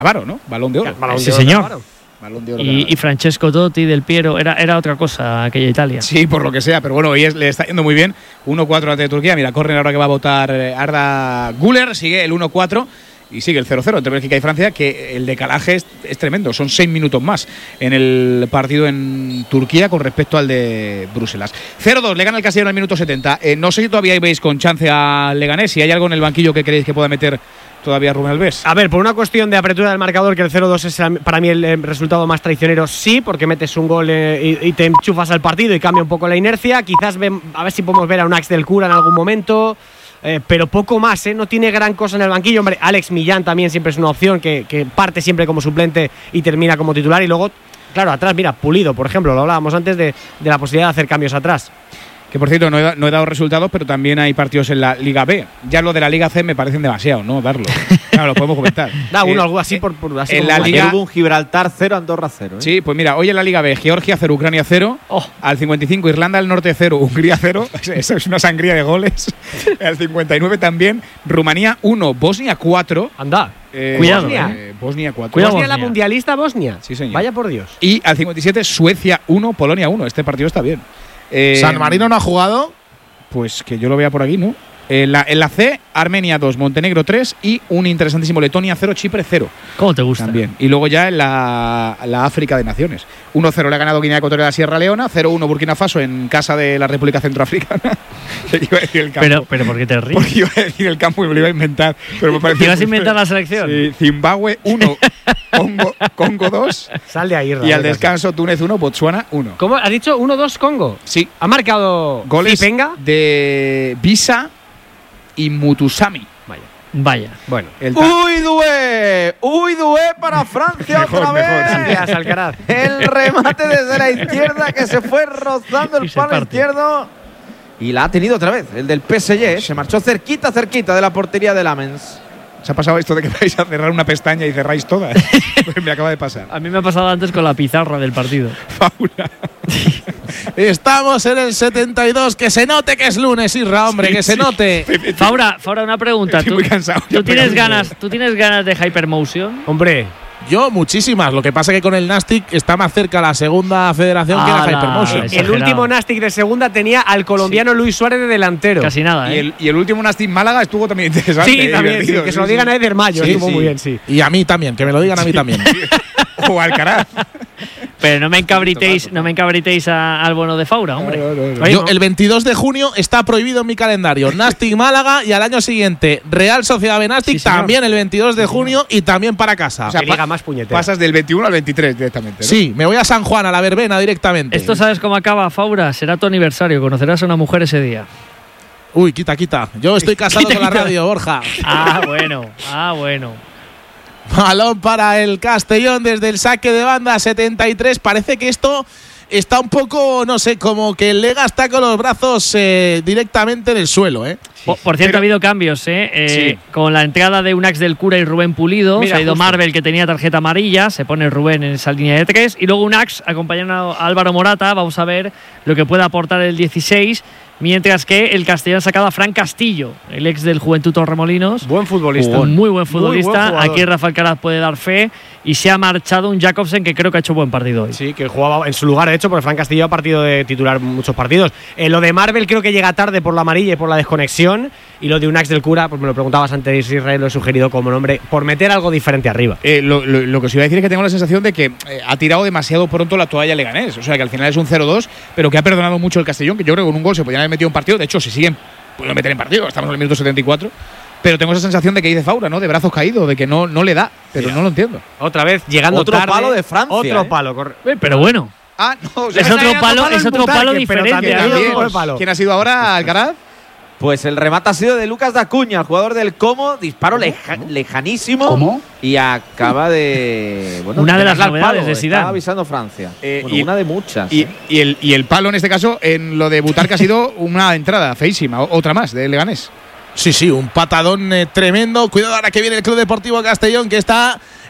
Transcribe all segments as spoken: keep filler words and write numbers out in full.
Cannavaro, ¿no? Balón de oro. Balón de sí, oro, señor. Cannavaro. Balón de oro Y, y Francesco Totti, Del Piero, era, era otra cosa aquella Italia. Sí, por lo que sea, pero bueno, hoy es, le está yendo muy bien. uno cuatro ante Turquía. Mira, córner ahora que va a votar Arda Güler. Sigue el uno cuatro y sigue el cero cero entre Bélgica y Francia, que el decalaje es, es tremendo. Son seis minutos más en el partido en Turquía con respecto al de Bruselas. cero dos, le gana el Castellón al minuto setenta. Eh, no sé si todavía veis con chance a Leganés. Si hay algo en el banquillo que creéis que pueda meter todavía Rubén Alves. A ver, por una cuestión de apertura del marcador, que el cero dos es para mí el resultado más traicionero, sí, porque metes un gol eh, y, y te enchufas al partido y cambia un poco la inercia. Quizás ven, a ver si podemos ver a un Ax del Cura en algún momento, eh, pero poco más, ¿eh? No tiene gran cosa en el banquillo. Hombre, Alex Millán también siempre es una opción que, que parte siempre como suplente y termina como titular. Y luego, claro, atrás, mira, Pulido, por ejemplo, lo hablábamos antes de, de la posibilidad de hacer cambios atrás. Que por cierto, no he, no he dado resultados, pero también hay partidos en la Liga B. Ya lo de la Liga C me parecen demasiado, ¿no? Darlo. Claro, lo podemos comentar. Da uno, eh, algo así por, por así en como la ayer Liga hubo un Gibraltar cero, Andorra cero. ¿eh? Sí, pues mira, hoy en la Liga B, Georgia cero, Ucrania cero. Oh. Al cincuenta y cinco, Irlanda del Norte cero, Hungría cero. Eso es una sangría de goles. Al cincuenta y nueve también, Rumanía uno, Bosnia cuatro. Anda. Eh, Cuidado, Bosnia, eh. Bosnia cuatro. Cuidado. Bosnia, la Bosnia. mundialista Bosnia. Sí, señor. Vaya por Dios. Y al cincuenta y siete, Suecia uno, Polonia uno. Este partido está bien. Eh, San Marino no ha jugado. Pues que yo lo vea por aquí, ¿no? En la, en la C, Armenia dos, Montenegro tres y un interesantísimo Letonia cero, Chipre cero. ¿Cómo te gusta? También. Y luego ya en la, la África de Naciones. uno cero le ha ganado Guinea Ecuatorial a Sierra Leona, cero uno Burkina Faso en casa de la República Centroafricana. Iba a decir el campo. Pero, pero ¿por qué te ríes? Porque iba a decir el campo y me lo iba a inventar. Pero me parece ¿Te ibas a muy inventar feo. la selección? Sí, Zimbabue uno, Congo, Congo dos. Sal de ahí, Y al Raúl, descanso Túnez uno, Botsuana uno. ¿Cómo? ¿Has dicho uno dos Congo? Sí. ¿Ha marcado Goles Zipenga? de Bisa y Mutusami. Vaya. Vaya. Bueno. El ta- ¡Uy, Dué! ¡Uy, Dué para Francia Mejor, otra mejor, vez! sí. Gracias, Alcaraz. El remate desde la izquierda que se fue rozando Y el se palo parte. izquierdo. Y la ha tenido otra vez, el del P S G. ¿eh? Se marchó cerquita, cerquita de la portería del Lamens. ¿Se ha pasado esto de que vais a cerrar una pestaña y cerráis todas? Pues me acaba de pasar. A mí me ha pasado antes con la pizarra del partido. Faula. Estamos en el setenta y dos. Que se note que es lunes, Isra, hombre, Sí, que se sí. note. Faura, Faura, una pregunta. Estoy ¿Tú, muy cansado. ¿tú Ya tienes pegamos. ganas, ¿Tú tienes ganas de Hypermotion? Hombre, Yo, muchísimas. Lo que pasa que con el Nastic está más cerca la segunda federación que la ¡Hala! Hypermotion. Esa- el Exagerado. último Nastic de segunda tenía al colombiano Luis Suárez de delantero. Casi nada, Y ¿eh? el, y el último Nastic Málaga estuvo también interesante. Sí, eh, también, sí, divertido, que sí, se lo sí. digan a Eder Mayo, Sí, estuvo sí. muy bien, sí. Y a mí también, que me lo digan a mí también. O Alcaraz. Pero no me encabritéis, no me encabritéis a- al bono de Faura, hombre. No, no, no. Oye, Yo, no. el veintidós de junio está prohibido en mi calendario. Nastic Málaga y al año siguiente Real Sociedad Benastic, Sí, señor. también el veintidós de junio y también para casa. O sea, Que liga más puñetera. Pasas del veintiuno al veintitrés directamente, ¿no? Sí, me voy a San Juan, a la verbena directamente. Esto sabes cómo acaba, Faura. Será tu aniversario. Conocerás a una mujer ese día. Uy, quita, quita. Yo estoy casado Quita, con la quita. radio, Borja. Ah, bueno. Ah, bueno. Balón para el Castellón desde el saque de banda setenta y tres. Parece que esto está un poco, no sé, como que el Lega está con los brazos eh, directamente en el suelo, ¿eh? Por, por cierto, Pero- ha habido cambios, ¿eh? Eh, Sí. Con la entrada de Unax del Cura y Rubén Pulido. Mira, se ha ido justo. Marvel, que tenía tarjeta amarilla. Se pone Rubén en esa línea de tres. Y luego Unax acompañando a Álvaro Morata. Vamos a ver lo que puede aportar el dieciséis. Mientras que el Castellón ha sacado a Fran Castillo, el ex del Juventud Torremolinos. Buen futbolista. Un muy buen futbolista. Muy buen jugador. Aquí Rafa Alcaraz puede dar fe. Y se ha marchado un Jakobsen que creo que ha hecho buen partido hoy. Sí, que jugaba en su lugar, de hecho, porque Fran Castillo ha partido de titular muchos partidos. Eh, lo de Marvel creo que llega tarde por la amarilla y por la desconexión. Y lo de Unax del Cura, pues me lo preguntabas antes, Israel, lo he sugerido como nombre, por meter algo diferente arriba. Eh, lo, lo- lo que os iba a decir es que tengo la sensación de que eh, ha tirado demasiado pronto la toalla Leganés. O sea, que al final es un cero dos, pero que ha perdonado mucho el Castellón, que yo creo que con un gol se podían haber metido en partido. De hecho, si siguen, pueden meter en partido. Estamos en el minuto setenta y cuatro. Pero tengo esa sensación de que dice Faura, ¿no? De brazos caídos, de que no, no le da. Pero Mira. no lo entiendo. Otra vez, llegando Otro tarde. palo de Francia, Otro ¿eh? palo, corre- Eh, Pero bueno. Ah, no. o sea, Es que otro está- palo, es en otro Butarque, palo pero diferente. también ¿eh? hay también. otro palo. ¿Quién ha sido ahora Alcaraz? Pues el remate ha sido de Lucas Dacuña, el jugador del Como, disparo leja- lejanísimo. ¿Cómo? Y acaba de. Bueno, Una de las darle al novedades palo, de Zidane. Estaba avisando Francia. Eh, Bueno, y- una de muchas. Y, ¿eh? y el, y el palo en este caso, en lo de Butarque ha sido una entrada feísima. o- Otra más de Leganés. Sí, sí, un patadón eh, tremendo. Cuidado ahora que viene el Club Deportivo Castellón, que está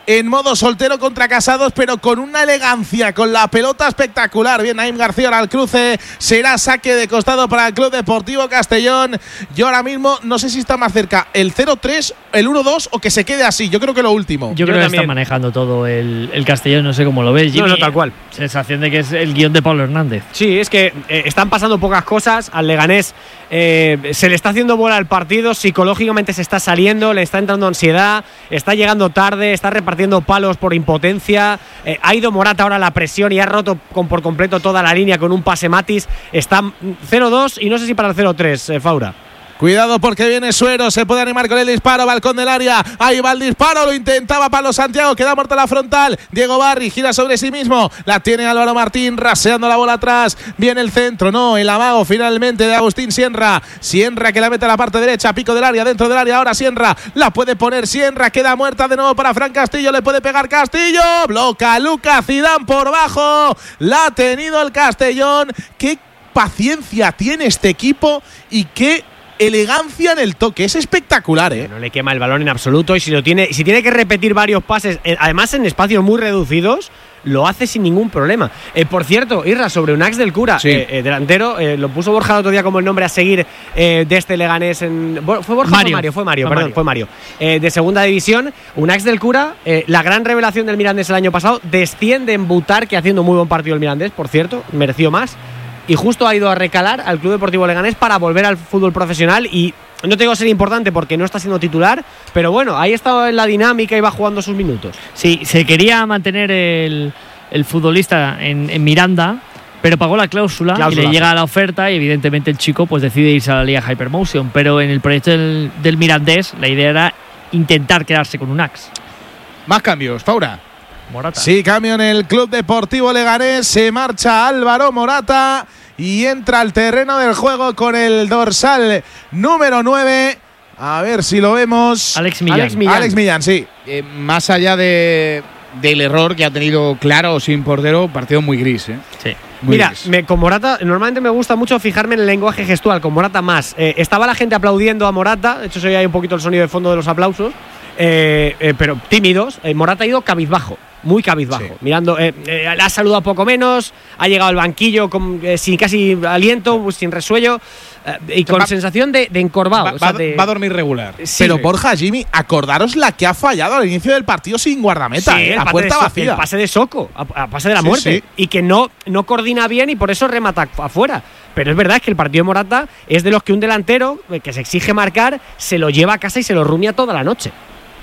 en modo soltero contra casados, pero con una elegancia, con la pelota espectacular. Bien, Naim García ahora al cruce, será saque de costado para el Club Deportivo Castellón. Yo ahora mismo no sé si está más cerca el cero tres, el uno dos o que se quede así. Yo creo que lo último. Yo, Yo creo también. que está manejando todo el, el Castellón, no sé cómo lo ves, Jimmy. No, no, tal cual. Sensación de que es el guión de Pablo Hernández. Sí, es que eh, están pasando pocas cosas. Al Leganés eh, se le está haciendo bola al partido, psicológicamente se está saliendo, le está entrando ansiedad, está llegando tarde, está repartiendo palos por impotencia. Eh, ha ido Morata ahora a la presión y ha roto con, por completo toda la línea con un pase Matis. Está cero dos y no sé si para el cero tres, eh, Faura. Cuidado porque viene Suero, se puede animar con el disparo, balcón del área, ahí va el disparo, lo intentaba Pablo Santiago, queda muerta la frontal, Diego Barri gira sobre sí mismo, la tiene Álvaro Martín, raseando la bola atrás, viene el centro, no, el amago finalmente de Agustín Sienra, Sienra que la mete a la parte derecha, pico del área, dentro del área, ahora Sienra, la puede poner Sienra, queda muerta de nuevo para Fran Castillo, le puede pegar Castillo, bloca Lucas Zidane por bajo, la ha tenido el Castellón, qué paciencia tiene este equipo y qué elegancia en el toque, es espectacular, ¿eh? No le quema el balón en absoluto y si lo tiene, si tiene que repetir varios pases, eh, además en espacios muy reducidos, lo hace sin ningún problema. Eh, por cierto, Irra, sobre Unax del Cura, sí. eh, eh, delantero, eh, lo puso Borja el otro día como el nombre a seguir eh, de este Leganés en. ¿Fue Borja Mario. o fue Mario? Fue Mario, fue perdón, Mario. fue Mario. Eh, de segunda división, Unax del Cura, eh, la gran revelación del Mirandés el año pasado, desciende en Butarque haciendo muy buen partido el Mirandés, por cierto, mereció más. Y justo ha ido a recalar al Club Deportivo Leganés para volver al fútbol profesional y no te digo ser importante porque no está siendo titular, pero bueno, ahí estaba en la dinámica y va jugando sus minutos. Sí, se quería mantener el, el futbolista en, en Miranda, pero pagó la cláusula, cláusula y le llega la oferta y evidentemente el chico pues decide irse a la Liga Hypermotion, pero en el proyecto del, del Mirandés la idea era intentar quedarse con Unax. Más cambios, Faura. Morata. Sí, cambio en el Club Deportivo Leganés, se marcha Álvaro Morata y entra al terreno del juego con el dorsal número nueve. A ver si lo vemos. Alex Millán. Alex Millán, Alex Millán sí. Eh, más allá de, del error que ha tenido claro o sin portero, partido muy gris, ¿eh? Sí. Muy Mira, gris. me, con Morata, normalmente me gusta mucho fijarme en el lenguaje gestual, con Morata más. Eh, estaba la gente aplaudiendo a Morata, de hecho se oía ahí un poquito el sonido de fondo de los aplausos, eh, eh, pero tímidos. Eh, Morata ha ido cabizbajo. Muy cabizbajo, sí. mirando, eh, eh, le ha saludado poco menos, ha llegado al banquillo con, eh, sin casi aliento, sin resuello eh, y con va, sensación de, de encorvado. Va, o sea, va, de, va a dormir regular. Sí, pero Borja, Jimmy, acordaros la que ha fallado al inicio del partido sin guardameta, sí, eh, a puerta so, vacía. El pase de Soco, a, a pase de la sí, muerte, sí. y que no, no coordina bien y por eso remata afuera. Pero es verdad que el partido de Morata es de los que un delantero que se exige marcar se lo lleva a casa y se lo rumia toda la noche.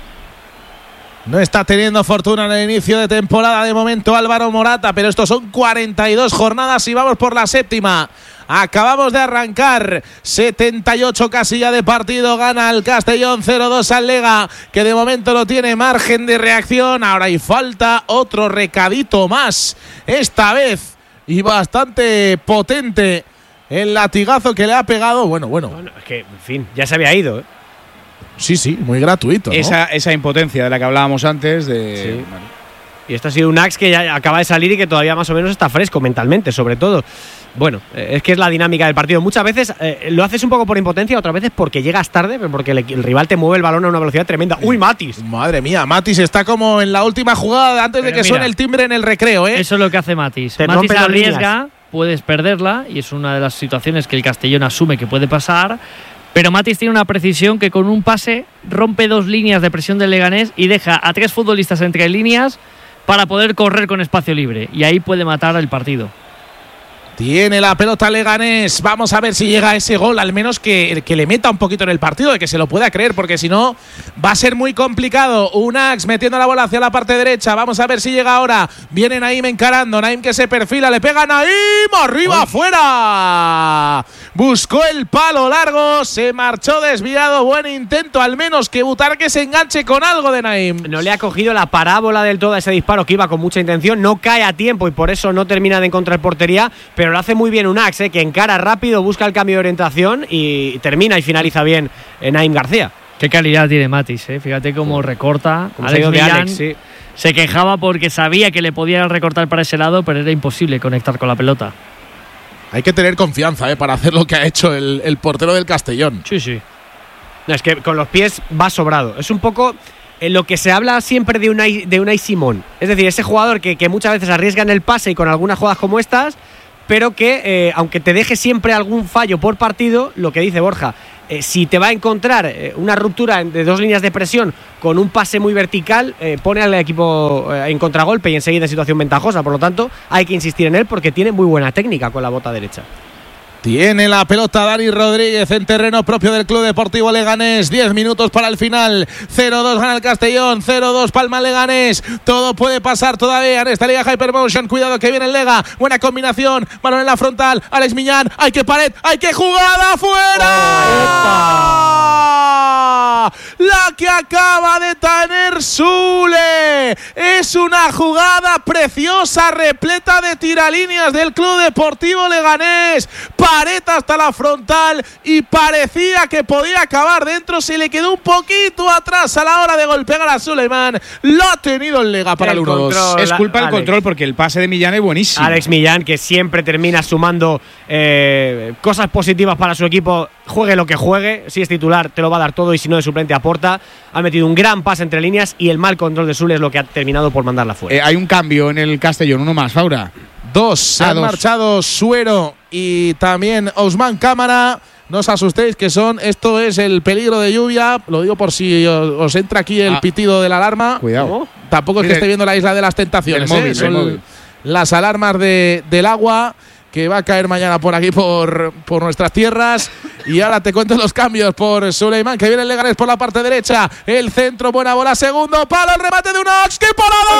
No está teniendo fortuna en el inicio de temporada de momento Álvaro Morata, pero estos son cuarenta y dos jornadas y vamos por la séptima. Acabamos de arrancar, setenta y ocho casi ya de partido, gana el Castellón cero dos al Lega, que de momento no tiene margen de reacción. Ahora hay falta, otro recadito más, esta vez, y bastante potente el latigazo que le ha pegado. Bueno, bueno. Bueno, es que, en fin, ya se había ido, ¿eh? Sí, sí, muy gratuito, ¿no? Esa, esa impotencia de la que hablábamos antes. De, Sí. bueno. Y esto ha sido un Axe que ya acaba de salir y que todavía más o menos está fresco mentalmente, sobre todo. Bueno, eh, es que es la dinámica del partido. Muchas veces eh, lo haces un poco por impotencia, otras veces porque llegas tarde, porque el, el rival te mueve el balón a una velocidad tremenda. ¡Uy, Matis! Madre mía, Matis está como en la última jugada antes Pero de que mira, suene el timbre en el recreo, ¿eh? Eso es lo que hace Matis. Te Matis rompe las arriesga, líneas. puedes perderla y es una de las situaciones que el Castellón asume que puede pasar. Pero Matis tiene una precisión que con un pase rompe dos líneas de presión del Leganés y deja a tres futbolistas entre líneas para poder correr con espacio libre. Y ahí puede matar el partido. Tiene la pelota Leganés. Vamos a ver si llega ese gol, al menos que, que le meta un poquito en el partido, de que se lo pueda creer, porque si no va a ser muy complicado. Unax metiendo la bola hacia la parte derecha. Vamos a ver si llega ahora. Viene Naim encarando. Naim que se perfila. Le pega Naim. Arriba, Uy. afuera. Buscó el palo largo. Se marchó desviado. Buen intento, al menos que Butarque se enganche con algo de Naim. No le ha cogido la parábola del todo a ese disparo que iba con mucha intención. No cae a tiempo y por eso no termina de encontrar portería. Pero lo hace muy bien Unax, ¿eh? Que encara rápido, busca el cambio de orientación y termina y finaliza bien eh, Naim García. Qué calidad tiene Matis, ¿eh? Fíjate cómo recorta. Como se ha ido de Millán Alex, sí. se quejaba porque sabía que le podía recortar para ese lado, pero era imposible conectar con la pelota. Hay que tener confianza, ¿eh? Para hacer lo que ha hecho el, el portero del Castellón. Sí, sí. No, es que con los pies va sobrado. Es un poco en lo que se habla siempre de Unai, de Unai Simón. Es decir, ese jugador que, que muchas veces arriesga en el pase y con algunas jugadas como estas, pero que, eh, aunque te deje siempre algún fallo por partido, lo que dice Borja, eh, si te va a encontrar eh, una ruptura de dos líneas de presión con un pase muy vertical, eh, pone al equipo eh, en contragolpe y enseguida en situación ventajosa. Por lo tanto, hay que insistir en él porque tiene muy buena técnica con la bota derecha. Tiene la pelota Dani Rodríguez en terreno propio del Club Deportivo Leganés. diez minutos para el final. cero dos gana el Castellón. cero dos palma Leganés. Todo puede pasar todavía en esta Liga Hypermotion. Cuidado que viene el Lega. Buena combinación. Balón en la frontal. Alex Millán. Hay que pared. Hay que jugada fuera. ¡Oh! La que acaba de tener Sule. Es una jugada preciosa, repleta de tiralíneas del Club Deportivo Leganés. Pared hasta la frontal y parecía que podía acabar dentro. Se le quedó un poquito atrás a la hora de golpear a Suleiman. Lo ha tenido el Lega para el, el uno dos. Es culpa del Alex. control porque el pase de Millán es buenísimo. Alex Millán, que siempre termina sumando eh, cosas positivas para su equipo, juegue lo que juegue. Si es titular te lo va a dar todo y si no de suplente aporta. Ha metido un gran pase entre líneas y el mal control de Sule es lo que ha terminado por mandarla fuera. Eh, hay un cambio en el Castellón, uno más, Faura. Dos, se Ah, han dos. marchado Suero y también Ousmane Cámara. No os asustéis que son, esto es el peligro de lluvia. Lo digo por si os, os entra aquí el Ah. pitido de la alarma. Cuidado. Tampoco es que Mire, esté viendo la isla de las tentaciones, del móvil, ¿eh? Son del móvil. las alarmas de, del agua que va a caer mañana por aquí, por, por nuestras tierras. Y ahora te cuento los cambios por Suleiman, que viene el Leganés por la parte derecha. El centro, buena bola, segundo palo, el remate de Unax. ¡Qué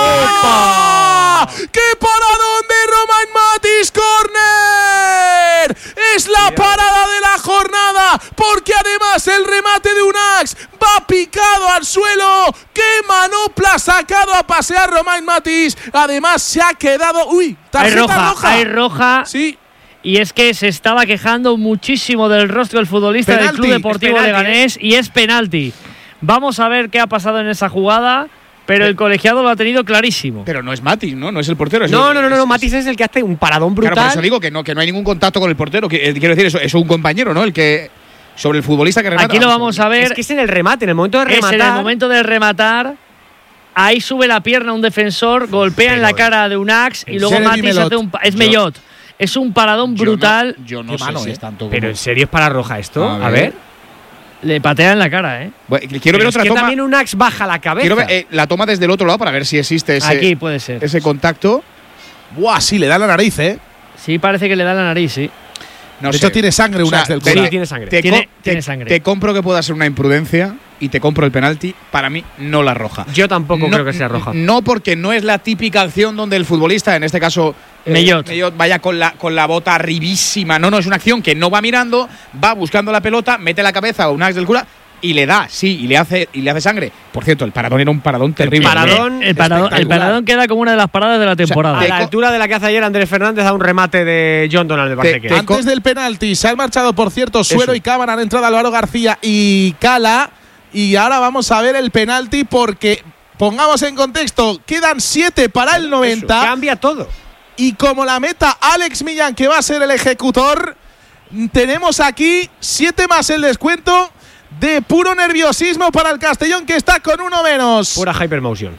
parada! ¡Qué paradón de Romain Matis! ¡Corner! Es la parada de la jornada, porque además el remate de Unax va picado al suelo. ¡Qué manopla ha sacado a pasear Romain Matis! Además se ha quedado… ¡Uy! Hay Tarjeta roja, roja. hay roja. Sí. Y es que se estaba quejando muchísimo del rostro del futbolista Penalti, del Club Deportivo es penalti, Leganés y es penalti. Vamos a ver qué ha pasado en esa jugada, pero el colegiado lo ha tenido clarísimo. Pero no es Matis, ¿no? No es el portero. Es No, el- no, no, no, es- no, Matis es el que hace un paradón brutal. Claro, por eso digo que no, que no hay ningún contacto con el portero. Que, eh, quiero decir, eso es un compañero, ¿no? El que… Sobre el futbolista que remata. Aquí lo vamos a ver. Es que es en el remate, en el momento de Es rematar. en el momento de rematar. Ahí sube la pierna un defensor, golpea en la cara de Unax y luego Jeremy Matis Mellot. hace un… pa- Es Yo- Mellot. Es un paradón Yo no- brutal. Yo no, Qué sé mano, si eh. es tanto como… Pero en serio es para roja esto. A A ver. ver. Le patea en la cara, ¿eh? Bueno, quiero Pero ver es otra que toma. también Unax baja la cabeza. Quiero ver eh, la toma desde el otro lado para ver si existe ese, Aquí puede ser. ese contacto. Buah, sí, le da la nariz, ¿eh? Sí, parece que le da la nariz, sí. No de sé. hecho, tiene sangre O una sea, del te- Sí, cura. tiene sangre. Te, Tiene- co- tiene te- sangre. te compro que pueda ser una imprudencia y te compro el penalti. Para mí, no la roja. Yo tampoco no, creo que sea roja. No, porque no es la típica acción donde el futbolista, en este caso eh, Mellot. vaya con la, con la bota arribísima. No, no, es una acción que no va mirando, va buscando la pelota, mete la cabeza a un ax del cura y le da, sí, y le hace y le hace sangre. Por cierto, el paradón era un paradón terrible. paradón El paradón, el espectacular. paradón queda como una de las paradas de la temporada. A te la co- altura de la que hace ayer Andrés Fernández a un remate de John Donald, me parece Te- que. te- Antes del penalti se han marchado, por cierto, Suero Eso. y Cámara, han entrado Álvaro García y Cala. Y ahora vamos a ver el penalti porque, pongamos en contexto, quedan siete para el noventa. Cambia todo. Y como la meta Alex Millán, que va a ser el ejecutor, tenemos aquí siete más el descuento de puro nerviosismo para el Castellón, que está con uno menos. Pura hypermotion.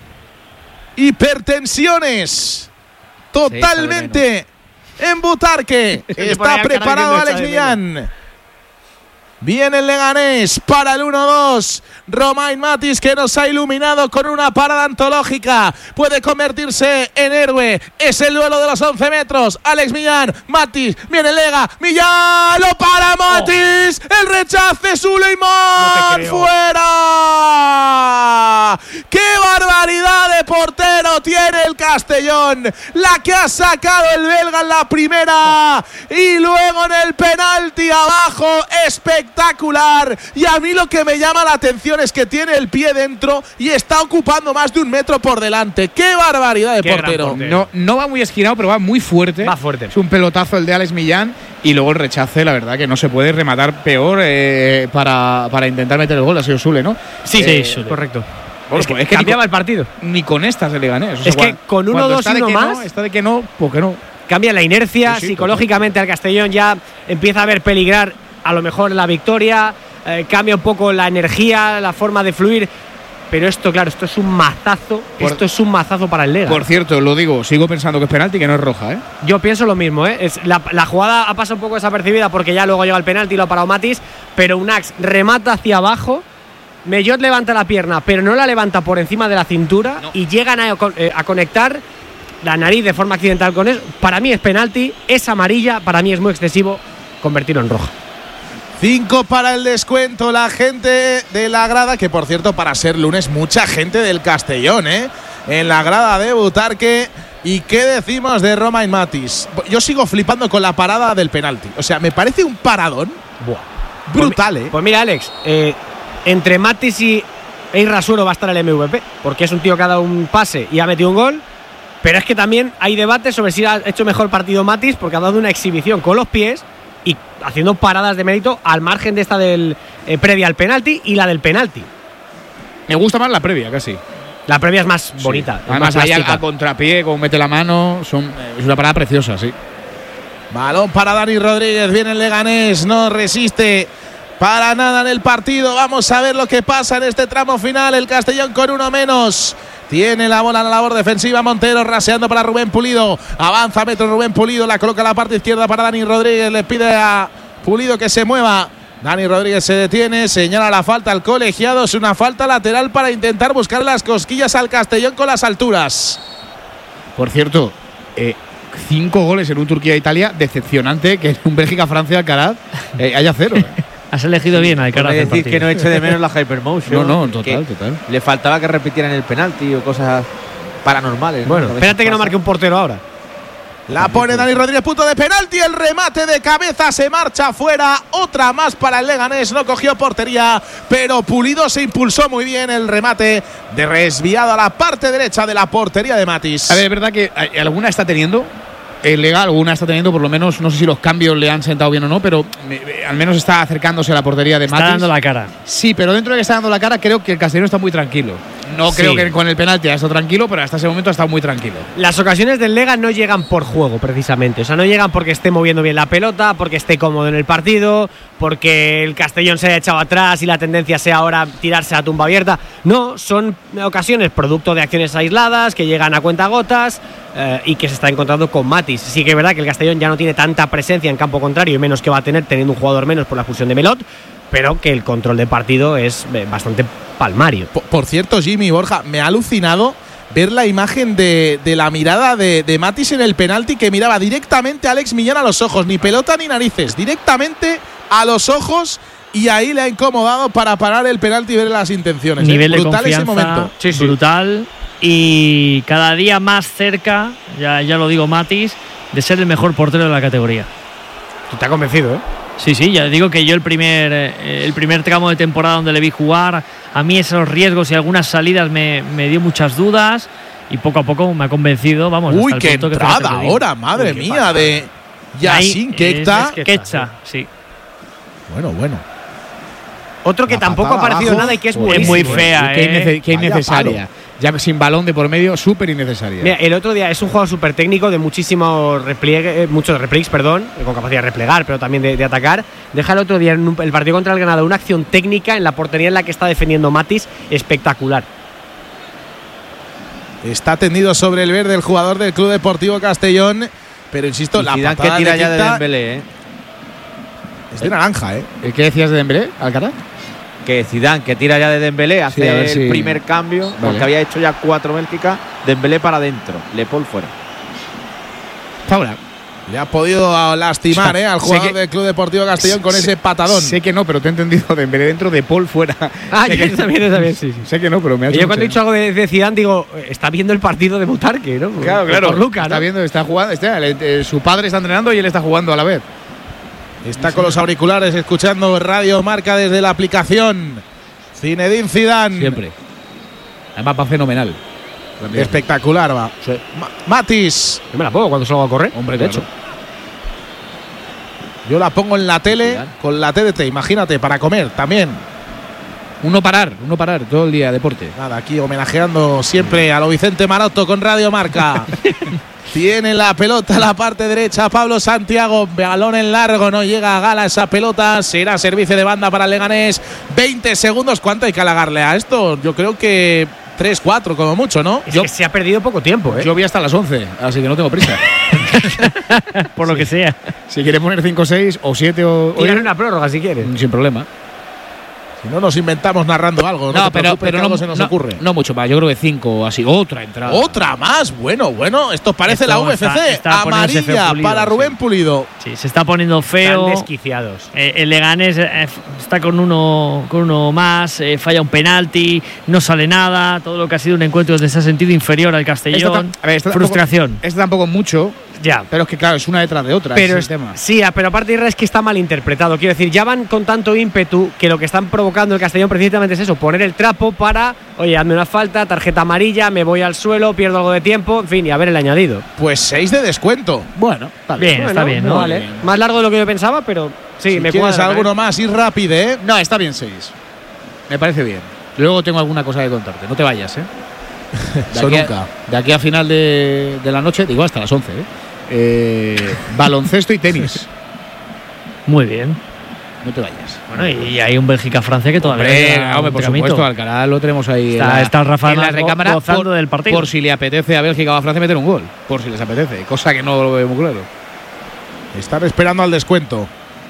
Hipertensiones. Totalmente en Butarque. Se pone Está ya preparado carácter de Alex esta de Millán. Viene el Leganés para el uno dos. Romain Matis, que nos ha iluminado con una parada antológica. Puede convertirse en héroe. Es el duelo de los once metros. Alex Millán, Matis, viene Lega. Millán, lo para Matis. El rechace, Suleiman. No te creo. ¡Fuera! ¡Qué barbaridad de portero tiene el Castellón! La que ha sacado el belga en la primera. Y luego en el penalti abajo. Espectacular. Y a mí lo que me llama la atención es que tiene el pie dentro y está ocupando más de un metro por delante. ¡Qué barbaridad de Qué gran portero! portero. No, no va muy esquinado, pero va muy fuerte. Va fuerte. Es un pelotazo el de Alex Millán. Y luego el rechace, la verdad que no se puede rematar peor eh, para, para intentar meter el gol. Ha sido Sule, ¿no? Sí, Eh, sí, Sule. Correcto. Bueno, es que, pues es que ni cambiaba con- el partido. Ni con estas se le gané. Es que con uno, dos y uno más- No, está de que no, pues que no. Cambia la inercia, Sí, sí, psicológicamente al Castellón ya empieza a ver peligrar a lo mejor la victoria, eh, cambia un poco la energía, la forma de fluir. pero esto, claro, esto es un mazazo. Por, esto es un mazazo para el Lega. Por cierto, lo digo, sigo pensando que es penalti, que no es roja, ¿eh? Yo pienso lo mismo, ¿eh? Es, la, la jugada ha pasado un poco desapercibida porque ya luego llega el penalti y lo ha parado Matis, pero Unax remata hacia abajo. Mellot levanta la pierna, pero no la levanta por encima de la cintura no. y llegan a, eh, a conectar la nariz de forma accidental con eso. Para mí es penalti, es amarilla, para mí es muy excesivo convertirlo en roja. Cinco para el descuento, la gente de la grada, que por cierto, para ser lunes, mucha gente del Castellón, ¿eh? En la grada de Butarque. ¿Y qué decimos de Romain Matis? Yo sigo flipando con la parada del penalti. O sea, me parece un paradón Buah. brutal, pues, ¿eh? Pues mira, Alex, eh, entre Matis y Irrasuero va a estar el M V P, porque es un tío que ha dado un pase y ha metido un gol. Pero es que también hay debate sobre si ha hecho mejor partido Matis, porque ha dado una exhibición con los pies y haciendo paradas de mérito al margen de esta del eh, previa al penalti y la del penalti. Me gusta más la previa, casi. La previa es más sí. bonita. Es Además, más ahí a, a contrapié, como mete la mano, son, eh, es una parada preciosa, sí. Balón para Dani Rodríguez, viene el Leganés, no resiste para nada en el partido. Vamos a ver lo que pasa en este tramo final. El Castellón con uno menos. Tiene la bola en la labor defensiva. Montero raseando para Rubén Pulido. Avanza metro Rubén Pulido. La coloca a la parte izquierda para Dani Rodríguez. Le pide a Pulido que se mueva. Dani Rodríguez se detiene. Señala la falta al colegiado. Es una falta lateral para intentar buscar las cosquillas al Castellón con las alturas. Por cierto, eh, cinco goles en un Turquía-Italia. Decepcionante que en un Bélgica-Francia Alcaraz eh, haya cero. Eh. Has elegido bien a Alcaraz. Es decir, que no eche de menos la Hypermotion. No, no, total, total. Le faltaba que repitieran el penalti o cosas paranormales. Bueno, ¿no? espérate que no marque un portero ahora. La pone Dani Rodríguez, punto de penalti. El remate de cabeza se marcha fuera. Otra más para el Leganés. No cogió portería, pero Pulido se impulsó muy bien. El remate de desviado a la parte derecha de la portería de Matis. A ver, es verdad que alguna está teniendo. El Lega alguna está teniendo, por lo menos, no sé si los cambios le han sentado bien o no, pero me, al menos está acercándose a la portería de Matis. Está dando la cara. Sí, pero dentro de que está dando la cara, creo que el Castellón está muy tranquilo. No sí. creo que con el penalti ha estado tranquilo, pero hasta ese momento ha estado muy tranquilo. Las ocasiones del Lega no llegan por juego, precisamente. O sea, no llegan porque esté moviendo bien la pelota, porque esté cómodo en el partido, porque el Castellón se haya echado atrás y la tendencia sea ahora tirarse a tumba abierta. No, son ocasiones producto de acciones aisladas que llegan a cuentagotas eh, y que se está encontrando con Matis. Sí que es verdad que el Castellón ya no tiene tanta presencia en campo contrario y menos que va a tener teniendo un jugador menos por la expulsión de Mellot, pero que el control de partido es bastante palmario. Por, por cierto, Jimmy Borja, me ha alucinado ver la imagen de, de la mirada de, de Matis en el penalti, que miraba directamente a Alex Millán a los ojos, ni pelota ni narices, directamente a los ojos, y ahí le ha incomodado para parar el penalti y ver las intenciones. Nivel ¿eh? de Brutal confianza, ese momento. sí, sí. Brutal, y cada día más cerca, ya, ya lo digo Matis, de ser el mejor portero de la categoría. Tú te has convencido, ¿eh? Sí, sí, ya digo que yo el primer, eh, el primer tramo de temporada donde le vi jugar, a mí esos riesgos y algunas salidas me, me dio muchas dudas y poco a poco me ha convencido, vamos. Uy, hasta qué el punto entrada que ahora, madre Uy, mía, pasada. de Yassin Quechta. Quechta, sí. Bueno, bueno. Otro que La tampoco ha patada aparecido abajo, nada y que es pues, buenísimo. muy fea, Y qué, eh. innece- qué Vaya innecesaria. Ya sin balón de por medio, súper innecesaria. Mira, el otro día es un jugador súper técnico de muchísimos repliegue, eh, muchos replies, perdón, con capacidad de replegar, pero también de, de atacar. Deja el otro día en un, el partido contra el Granada una acción técnica en la portería en la que está defendiendo Matis espectacular. Está tendido sobre el verde el jugador del Club Deportivo Castellón, pero insisto, Y la Zidane patada que tira de ya de Quechta Dembélé, ¿eh? es de naranja, ¿eh? ¿Qué decías de Dembélé, Alcaraz? Que Zidane que tira ya de Dembélé, hace Sí, a ver el si- primer cambio, Vale. porque había hecho ya cuatro Bélgica, Dembélé para adentro, Lepol fuera. Ahora. Le ha podido lastimar, ¿eh? Al Sé jugador que- del Club Deportivo Castellón con sé- ese patadón. Sé que no, pero te he entendido Dembélé dentro de Paul fuera. Ah, sé yo que, también, yo también, sí, sí. sé que no, pero me ha Y hecho yo cuando he mucha- dicho algo de, de Zidane digo, está viendo el partido de Butarque, ¿no? Claro, claro. Por Luca, ¿no? Está viendo, está jugando. Está, el- el- su padre está entrenando y él está jugando a la vez. Está con los auriculares escuchando Radio Marca desde la aplicación. Zinedine Zidane. Siempre. Además va fenomenal. Espectacular va. Sí. Ma- Matis. Yo me la pongo cuando salgo a correr. Hombre, de claro. hecho. Yo la pongo en la tele Zidane. con la T D T, imagínate, para comer también. Uno parar, uno parar todo el día, deporte. Nada, aquí homenajeando siempre a lo Vicente Maroto con Radio Marca. Tiene la pelota a la parte derecha Pablo Santiago, balón en largo, no llega a Gala esa pelota, será servicio de banda para el Leganés. veinte segundos, ¿cuánto hay que halagarle a esto? Yo creo que tres, cuatro como mucho, ¿no? Es Yo, que se ha perdido poco tiempo, ¿eh? yo vi hasta las once, así que no tengo prisa. Por lo que sea. Si quiere poner cinco, seis o siete o… Tirar una prórroga si quieres. sin problema. Si no nos inventamos narrando algo, no, No, te pero, preocupes, pero que no, algo se nos no- ocurre. no mucho más. Yo creo que cinco o así. Otra entrada. Otra más, bueno, bueno, esto parece Esto la U F C. está- está poniéndose feo Amarilla Pulido, para sí. Rubén Pulido. Sí, se está poniendo feo. Están desquiciados. Eh, el Leganés eh, está con uno, con uno más, eh, falla un penalti, no sale nada. Todo lo que ha sido un encuentro donde se ha sentido inferior al Esta Castellón. tam- a ver, esta Frustración. Tampoco, esta tampoco mucho, Ya. pero es que claro, es una detrás de otra. Pero ese es el es- tema. sí, ah, pero aparte Irra, es que está mal interpretado. Quiero decir, ya van con tanto ímpetu que lo que están provocando el Castellón precisamente es eso, poner el trapo para, oye, hazme una falta, tarjeta amarilla, me voy al suelo, pierdo algo de tiempo, en fin, y a ver el añadido. Pues seis de descuento. Bueno, está Bien, bien. está bien, ¿no? Vale. Bien. Más largo de lo que yo pensaba, pero sí, si me quieres cuadra, alguno ¿eh? más, ir rápido, ¿eh? No, está bien seis. Me parece bien. Luego tengo alguna cosa que contarte. No te vayas, ¿eh? De Eso aquí a- nunca. de aquí a final de, de la noche, digo hasta las once, ¿eh? Eh, baloncesto y tenis. Muy bien. No te vayas. Bueno, y, y hay un Bélgica-Francia que todavía Hombre, queda hombre, un por tramito. supuesto, Alcaraz lo tenemos ahí Está- en la, está Rafa en la Nadal recámara gozando por, del partido. por si le apetece a Bélgica o a Francia meter un gol, por si les apetece, cosa que no lo veo muy claro. Están esperando al descuento.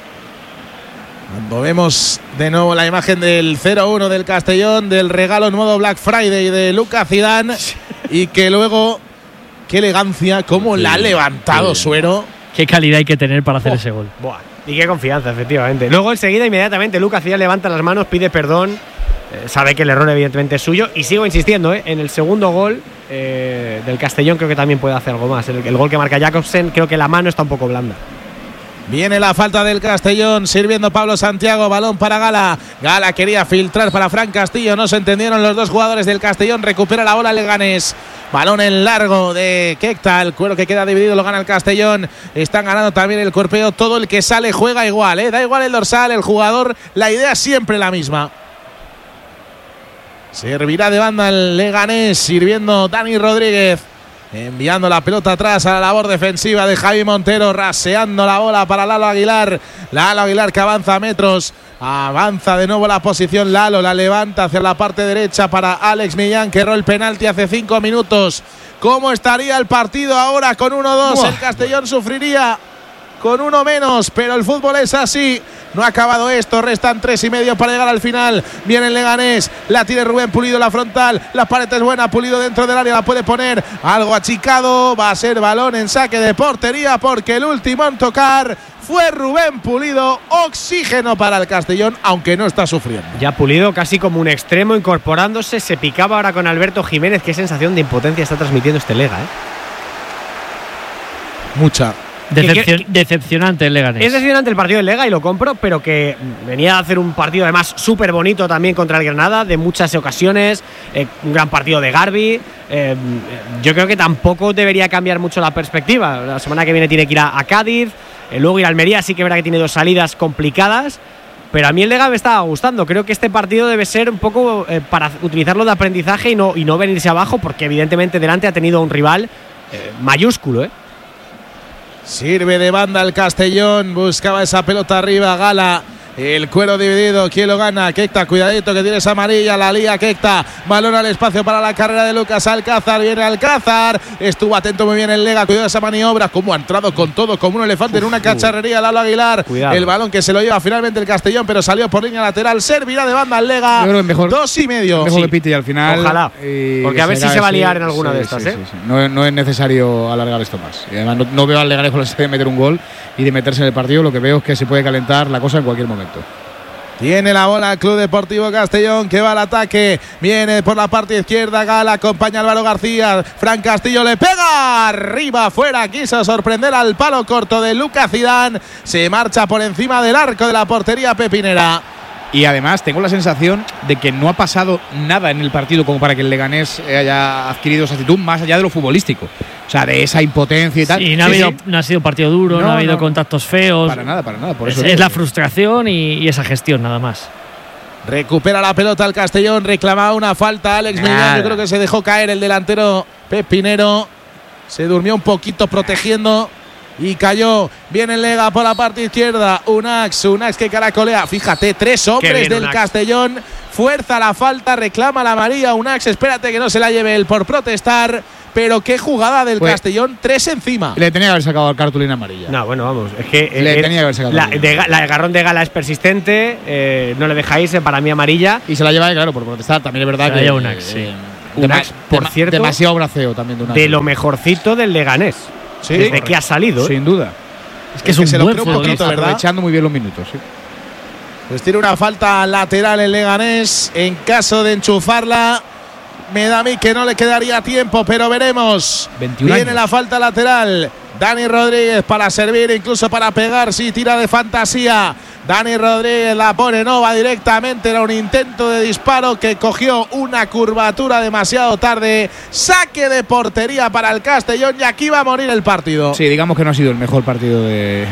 Cuando vemos de nuevo la imagen del cero uno del Castellón, del regalo en modo Black Friday de Lucas Zidane, y que luego, qué elegancia, cómo la ha levantado Suero. Qué calidad hay que tener para hacer Oh. ese gol. Buah, y qué confianza, efectivamente. Luego enseguida, inmediatamente, Lucas Zidane levanta las manos, pide perdón, eh, sabe que el error evidentemente es suyo, y sigo insistiendo, ¿eh? En el segundo gol eh, del Castellón creo que también puede hacer algo más. El, el gol que marca Jacobsen, creo que la mano está un poco blanda. Viene la falta del Castellón, sirviendo Pablo Santiago, balón para Gala. Gala quería filtrar para Fran Castillo, no se entendieron los dos jugadores del Castellón, recupera la bola Leganés. Balón en largo de Kekta, el cuero que queda dividido lo gana el Castellón. Están ganando también el cuerpeo, todo el que sale juega igual, ¿eh? Da igual el dorsal, el jugador, la idea es siempre la misma. Servirá de banda el Leganés, sirviendo Dani Rodríguez. Enviando la pelota atrás a la labor defensiva de Javi Montero, raseando la bola para Lalo Aguilar. Lalo Aguilar que avanza metros, avanza de nuevo la posición. Lalo la levanta hacia la parte derecha para Alex Millán, que erró el penalti hace cinco minutos. ¿Cómo estaría el partido ahora con uno dos? El Castellón sufriría con uno menos, pero el fútbol es así. No ha acabado esto, restan tres y medio para llegar al final. Viene el Leganés, la tiene Rubén Pulido, la frontal, la pared es buena, Pulido dentro del área, la puede poner, algo achicado, va a ser balón en saque de portería, porque el último en tocar fue Rubén Pulido. Oxígeno para el Castellón, aunque no está sufriendo. Ya Pulido casi como un extremo incorporándose, se picaba ahora con Alberto Jiménez. Qué sensación de impotencia está transmitiendo este Lega, ¿eh? Mucha. Decepcion- que- decepcionante el Leganés. Es decepcionante el partido del Lega y lo compro, pero que venía a hacer un partido además súper bonito también contra el Granada, de muchas ocasiones, eh, un gran partido de Garbi. Eh, yo creo que tampoco debería cambiar mucho la perspectiva. La semana que viene tiene que ir a, a Cádiz, eh, luego ir a Almería, sí que verá que tiene dos salidas complicadas, pero a mí el Lega me estaba gustando. Creo que este partido debe ser un poco eh, para utilizarlo de aprendizaje y no, y no venirse abajo, porque evidentemente delante ha tenido un rival eh, mayúsculo, ¿eh? Sirve de banda el Castellón, buscaba esa pelota arriba, Gala. El cuero dividido, ¿quién lo gana? Kekta, cuidadito que tiene esa amarilla, la lía Kekta, balón al espacio para la carrera de Lucas Alcázar, viene Alcázar, estuvo atento muy bien el Lega, cuidado de esa maniobra, como ha entrado con todo, como un elefante Uf, en una cacharrería, Lalo Aguilar, cuidado. El balón que se lo lleva finalmente el Castellón, pero salió por línea lateral, servirá de banda al Lega, Yo creo que mejor, dos y medio. mejor Sí. que pite y al final. Ojalá. y Porque a ver si será se va a ese- liar en alguna sí, de estas, sí, ¿eh? sí, sí. No, no es necesario alargar esto más. Y además no, no veo al Leganés con la necesidad de meter un gol y de meterse en el partido. Lo que veo es que se puede calentar la cosa en cualquier momento. Tiene la bola el Club Deportivo Castellón, que va al ataque. Viene por la parte izquierda Gala, acompaña a Álvaro García. Fran Castillo le pega arriba, afuera. Quiso sorprender al palo corto de Lucas Zidane. Se marcha por encima del arco de la portería pepinera. Y además tengo la sensación de que no ha pasado nada en el partido como para que el Leganés haya adquirido esa actitud más allá de lo futbolístico. O sea, de esa impotencia y tal. Sí, no ha, Sí, habido, sí. no ha sido partido duro, no, No, ha habido no. contactos feos. Para nada, para nada. Por es eso es digo la que- frustración y, y esa gestión, nada más. Recupera la pelota el Castellón, reclamaba una falta Alex Millán. Yo creo que se dejó caer el delantero pepinero. Se durmió un poquito protegiendo y cayó. Viene el Lega por la parte izquierda. Unax, Unax que caracolea. Fíjate, tres hombres bien, del Unax. Castellón. Fuerza la falta, reclama la amarilla. Unax, espérate que no se la lleve él por protestar. Pero qué jugada del Pues, Castellón, tres encima. Le tenía que haber sacado cartulina amarilla. No, bueno, vamos. Es que Le eh, tenía que haber sacado la, amarilla. de, Ga- la de Garrón de Gala es persistente. eh, no le deja irse, para mí amarilla. Y se la lleva, claro, por protestar. También es verdad Se la que. lleva Unax, sí. Unax, por dema- cierto, demasiado braceo también de Unax. De lo mejorcito del Leganés. Sí, desde correcto. que ha salido. ¿eh? Sin duda. Es que es que un se lo buen creo un futbolista. poquito, ¿verdad? Aprovechando muy bien los minutos, sí. Pues tiene una falta lateral el Leganés. En caso de enchufarla, me da a mí que no le quedaría tiempo, pero veremos. veintiún Viene años. la falta lateral. Dani Rodríguez para servir, incluso para pegar. Sí, tira de fantasía. Dani Rodríguez la pone, no va directamente. Era un intento de disparo que cogió una curvatura demasiado tarde. Saque de portería para el Castellón y aquí va a morir el partido. Sí, digamos que no ha sido el mejor partido de,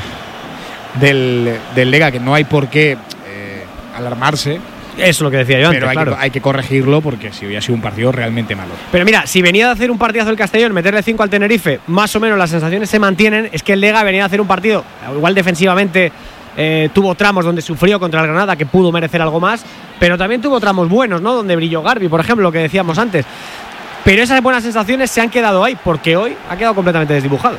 del, del Lega, que no hay por qué eh, alarmarse. Eso es lo que decía yo antes, Pero hay, claro. que, hay que corregirlo porque si hoy ha sido un partido realmente malo. Pero mira, si venía de hacer un partidazo el Castellón, meterle cinco al Tenerife, más o menos las sensaciones se mantienen. Es que el Lega venía a hacer un partido, igual defensivamente eh, tuvo tramos donde sufrió contra el Granada, que pudo merecer algo más, pero también tuvo tramos buenos, ¿no? Donde brilló Garbi, por ejemplo, lo que decíamos antes. Pero esas buenas sensaciones se han quedado ahí, porque hoy ha quedado completamente desdibujado.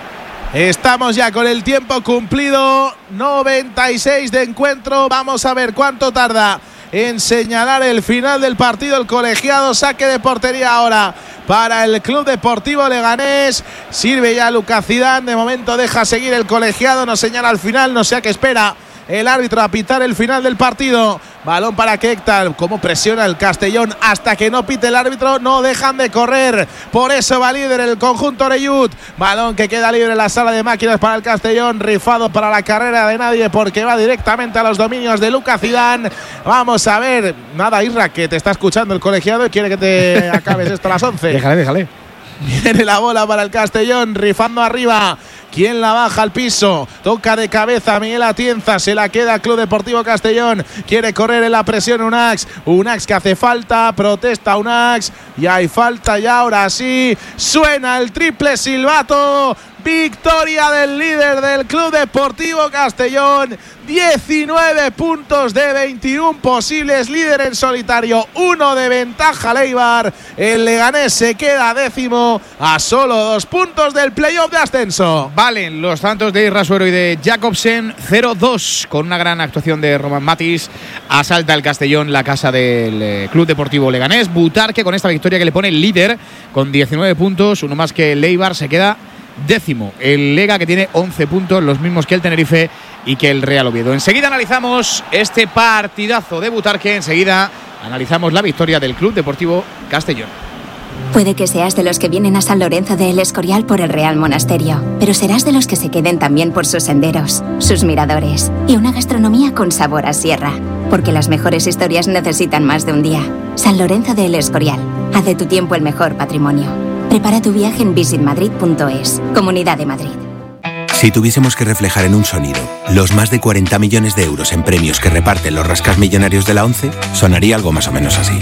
Estamos ya con el tiempo cumplido, noventa y seis de encuentro. Vamos a ver cuánto tarda en señalar el final del partido el colegiado. Saque de portería ahora para el Club Deportivo Leganés. Sirve ya Lucas Zidane. De momento deja seguir el colegiado. Nos señala al final. No sé a qué espera el árbitro a pitar el final del partido. Balón para Kektal. Cómo presiona el Castellón. Hasta que no pite el árbitro no dejan de correr. Por eso va líder el conjunto Oreyud. Balón que queda libre en la sala de máquinas para el Castellón. Rifado para la carrera de nadie porque va directamente a los dominios de Lucas Zidane. Vamos a ver. Nada, Isra, que te está escuchando el colegiado y quiere que te acabes esto a las once. Déjale, déjale. Viene la bola para el Castellón, rifando arriba. ¿Quién la baja al piso? Toca de cabeza Miguel Atienza. Se la queda Club Deportivo Castellón. Quiere correr en la presión Unax. Unax que hace falta. Protesta Unax. Y hay falta ya. Ahora sí. Suena el triple silbato. Victoria del líder del Club Deportivo Castellón. diecinueve puntos de veintiún posibles. Líder en solitario. Uno de ventaja Leibar. El Leganés se queda décimo a solo dos puntos del playoff de ascenso. Valen los tantos de Isra Suero y de Jacobsen. Cero dos con una gran actuación de Roman Matis. Asalta el Castellón la casa del eh, Club Deportivo Leganés. Butarque con esta victoria que le pone el líder con diecinueve puntos. Uno más que el Leibar, se queda décimo. El Lega que tiene once puntos, los mismos que el Tenerife y que el Real Oviedo. Enseguida analizamos este partidazo de Butarque. Enseguida analizamos la victoria del Club Deportivo Castellón. Puede que seas de los que vienen a San Lorenzo de El Escorial por el Real Monasterio, pero serás de los que se queden también por sus senderos, sus miradores y una gastronomía con sabor a sierra. Porque las mejores historias necesitan más de un día. San Lorenzo de El Escorial. Haz de tu tiempo el mejor patrimonio. Prepara tu viaje en visit madrid punto es. Comunidad de Madrid. Si tuviésemos que reflejar en un sonido los más de cuarenta millones de euros en premios que reparten los rascasmillonarios de la ONCE, sonaría algo más o menos así.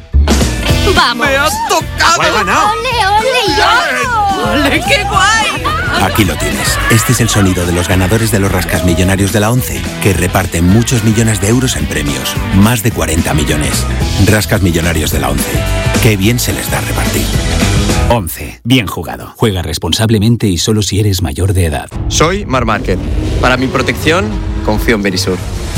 ¡Vamos! ¡Me has tocado! ¡Lo he ganado! ¡Ole, ole, yo! ¡Ole, qué guay! Aquí lo tienes. Este es el sonido de los ganadores de los rascasmillonarios de la ONCE, que reparten muchos millones de euros en premios. Más de cuarenta millones. Rascasmillonarios de la ONCE. Qué bien se les da repartir. ONCE. Bien jugado. Juega responsablemente y solo si eres mayor de edad. Soy Mar Márquez. Para mi protección, confío en Verisur.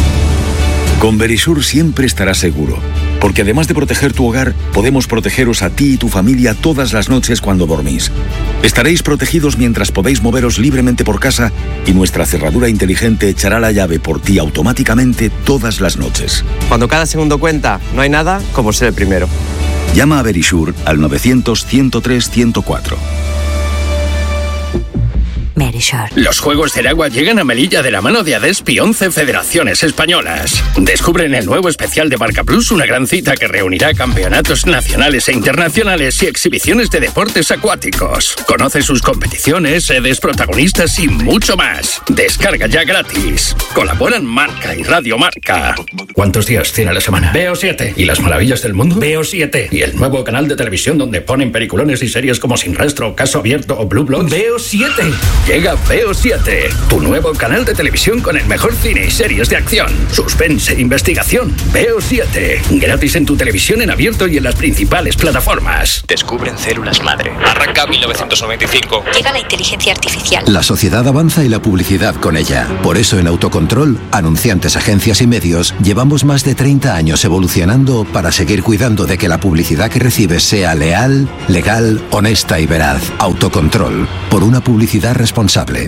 Con Verisur siempre estarás seguro, porque además de proteger tu hogar, podemos protegeros a ti y tu familia todas las noches cuando dormís. Estaréis protegidos mientras podéis moveros libremente por casa y nuestra cerradura inteligente echará la llave por ti automáticamente todas las noches. Cuando cada segundo cuenta, no hay nada como ser el primero. Llama a Verisur al novecientos, ciento tres, ciento cuatro. Verisure. Los Juegos del Agua llegan a Melilla de la mano de Adespi once Federaciones Españolas. Descubre en el nuevo especial de Marca Plus una gran cita que reunirá campeonatos nacionales e internacionales y exhibiciones de deportes acuáticos. Conoce sus competiciones, sedes, protagonistas y mucho más. Descarga ya gratis. Colaboran Marca y Radio Marca. ¿Cuántos días tiene la semana? Veo siete. ¿Y las maravillas del mundo? Veo siete. ¿Y el nuevo canal de televisión donde ponen peliculones y series como Sin Rastro, Caso Abierto o Blue Bloods? Veo siete. Llega Veo siete, tu nuevo canal de televisión con el mejor cine y series de acción, suspense e investigación. Veo siete. Gratis en tu televisión en abierto y en las principales plataformas. Descubren células madre. Arranca mil novecientos noventa y cinco. Llega la inteligencia artificial. La sociedad avanza y la publicidad con ella. Por eso en Autocontrol, anunciantes, agencias y medios, llevamos más de treinta años evolucionando para seguir cuidando de que la publicidad que recibes sea leal, legal, honesta y veraz. Autocontrol. Por una publicidad responsable.